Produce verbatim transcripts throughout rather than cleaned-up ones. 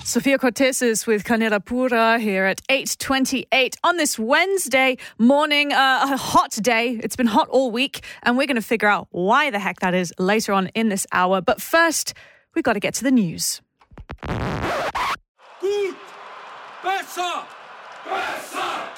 Sophia Cortez with Canela Pura here at eight twenty-eight on this Wednesday morning, uh, a hot day. It's been hot all week, and we're going to figure out why the heck that is later on in this hour. But first, we've got to get to the news. Gut, besser, besser,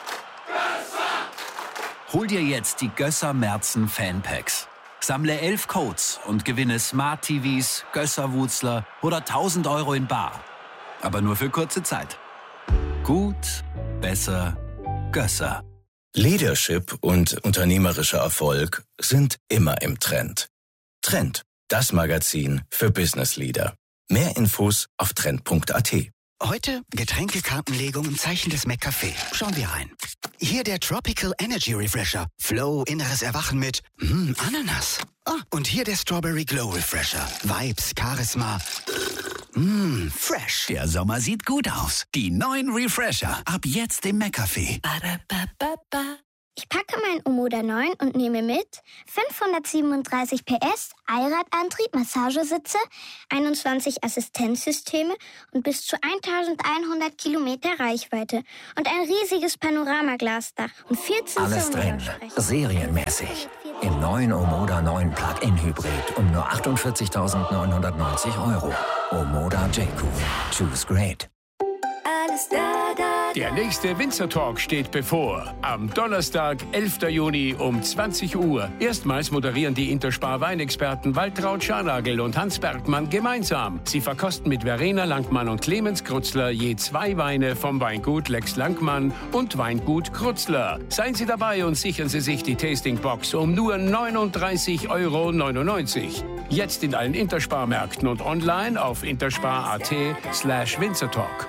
besser. Hol dir jetzt die Gösser Merzen Fanpacks. Sammle elf Codes und gewinne Smart T Vs, Gösser-Wutzler oder tausend Euro in bar. Aber nur für kurze Zeit. Gut, besser, Gösser. Leadership und unternehmerischer Erfolg sind immer im Trend. Trend, das Magazin für Business Leader. Mehr Infos auf trend punkt a t. Heute Getränkekartenlegung im Zeichen des McCafé. Schauen wir rein. Hier der Tropical Energy Refresher. Flow, inneres Erwachen mit mm, Ananas. Ah, und hier der Strawberry Glow Refresher. Vibes, Charisma. Mmm, fresh. Der Sommer sieht gut aus. Die neuen Refresher. Ab jetzt im McCafé. Ich packe mein Omoda neun und nehme mit fünfhundertsiebenunddreißig P S, Allradantrieb, Massagesitze, einundzwanzig Assistenzsysteme und bis zu elfhundert Kilometer Reichweite und ein riesiges Panoramaglasdach und vierzehn Alles drin, serienmäßig. Im neuen Omoda neun Plug-in Hybrid um nur achtundvierzigtausendneunhundertneunzig Euro. Omoda J-Q. Choose great. Alles da, da. Der nächste Winzer Talk steht bevor. Am Donnerstag, elften Juni um zwanzig Uhr. Erstmals moderieren die Interspar Weinexperten Waltraud Scharnagel und Hans Bergmann gemeinsam. Sie verkosten mit Verena Langmann und Clemens Krutzler je zwei Weine vom Weingut Lex Langmann und Weingut Krutzler. Seien Sie dabei und sichern Sie sich die Tastingbox um nur neununddreißig Euro neunundneunzig. Jetzt in allen Interspar-Märkten und online auf interspar.at slash Winzertalk.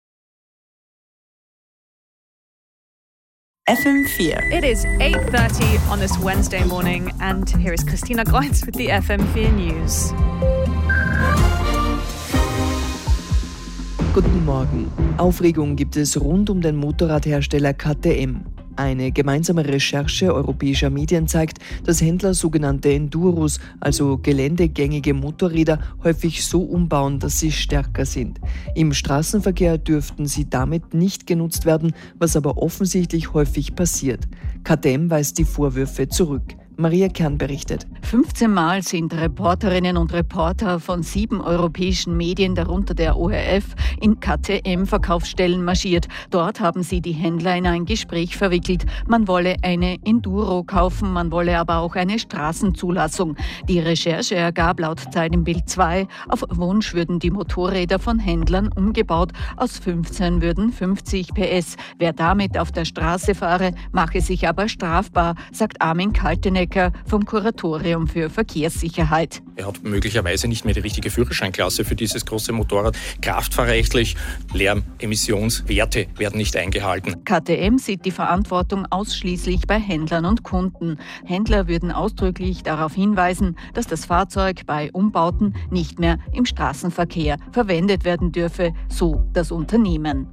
F M four. It is eight thirty on this Wednesday morning, and here is Christina Greutz with the F M four News. Guten Morgen. Aufregung gibt es rund um den Motorradhersteller K T M. Eine gemeinsame Recherche europäischer Medien zeigt, dass Händler sogenannte Enduros, also geländegängige Motorräder, häufig so umbauen, dass sie stärker sind. Im Straßenverkehr dürften sie damit nicht genutzt werden, was aber offensichtlich häufig passiert. K T M weist die Vorwürfe zurück. Maria Kern berichtet. fünfzehn Mal sind Reporterinnen und Reporter von sieben europäischen Medien, darunter der O R F, in K T M-Verkaufsstellen marschiert. Dort haben sie die Händler in ein Gespräch verwickelt. Man wolle eine Enduro kaufen, man wolle aber auch eine Straßenzulassung. Die Recherche ergab laut Zeit im Bild zwei, auf Wunsch würden die Motorräder von Händlern umgebaut. Aus fünfzehn würden fünfzig P S. Wer damit auf der Straße fahre, mache sich aber strafbar, sagt Armin Kaltenecker vom Kuratorium für Verkehrssicherheit. Er hat möglicherweise nicht mehr die richtige Führerscheinklasse für dieses große Motorrad. Kraftfahrrechtlich, Lärmemissionswerte werden nicht eingehalten. K T M sieht die Verantwortung ausschließlich bei Händlern und Kunden. Händler würden ausdrücklich darauf hinweisen, dass das Fahrzeug bei Umbauten nicht mehr im Straßenverkehr verwendet werden dürfe, so das Unternehmen.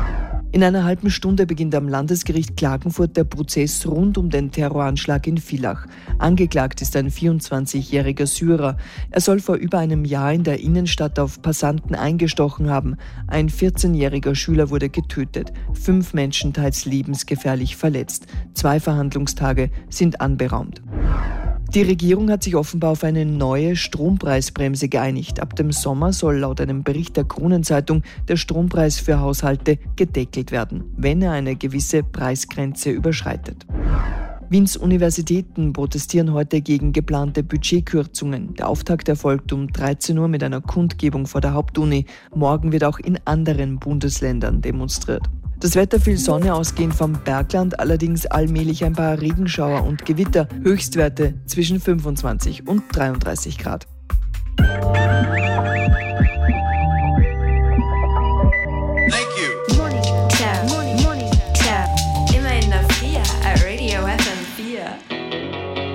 In einer halben Stunde beginnt am Landesgericht Klagenfurt der Prozess rund um den Terroranschlag in Villach. Angeklagt ist ein vierundzwanzigjähriger Syrer. Er soll vor über einem Jahr in der Innenstadt auf Passanten eingestochen haben. Ein vierzehnjähriger Schüler wurde getötet. Fünf Menschen teils lebensgefährlich verletzt. Zwei Verhandlungstage sind anberaumt. Die Regierung hat sich offenbar auf eine neue Strompreisbremse geeinigt. Ab dem Sommer soll laut einem Bericht der Kronenzeitung der Strompreis für Haushalte gedeckelt werden, wenn er eine gewisse Preisgrenze überschreitet. Wiens Universitäten protestieren heute gegen geplante Budgetkürzungen. Der Auftakt erfolgt um dreizehn Uhr mit einer Kundgebung vor der Hauptuni. Morgen wird auch in anderen Bundesländern demonstriert. Das Wetter, viel Sonne ausgehend vom Bergland, allerdings allmählich ein paar Regenschauer und Gewitter. Höchstwerte zwischen fünfundzwanzig und dreiunddreißig Grad.